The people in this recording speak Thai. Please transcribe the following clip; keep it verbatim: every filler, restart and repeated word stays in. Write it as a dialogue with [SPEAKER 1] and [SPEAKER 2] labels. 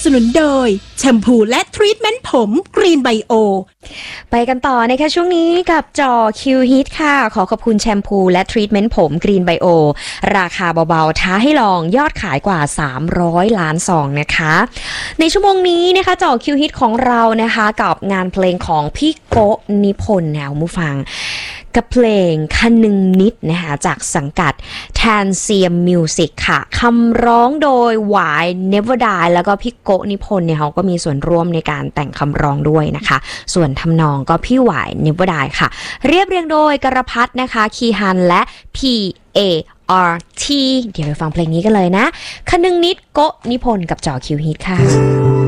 [SPEAKER 1] นุนโดยแชมพูและทรีทเมนต์ผมกรีนไบโอ
[SPEAKER 2] ไปกันต่อนะคะช่วงนี้กับจอ คิว ฮิต ค่ะขอขอบคุณแชมพูและทรีทเมนต์ผมกรีนไบโอราคาเบาๆท้าให้ลองยอดขายกว่าสามร้อยล้านซองนะคะในชั่วโมงนี้นะคะจอ คิว ฮิต ของเรานะคะกับงานเพลงของพี่โกนิพนธ์แนวมูฟังกับเพลงคนึงนิดนะคะจากสังกัด Tansium Music ค่ะคำร้องโดยหวาย Never Die แล้วก็พี่โกนิพนธ์เนี่ยเขาก็มีส่วนร่วมในการแต่งคำร้องด้วยนะคะส่วนทำนองก็พี่หวาย Never Die ค่ะเรียบเรียงโดยกรพัฒน์นะคะคีฮันและ พี เอ อาร์ ที เดี๋ยวไปฟังเพลงนี้กันเลยนะคนึงนิดโกนิพนธ์กับจอ คิว ฮิต ค่ะ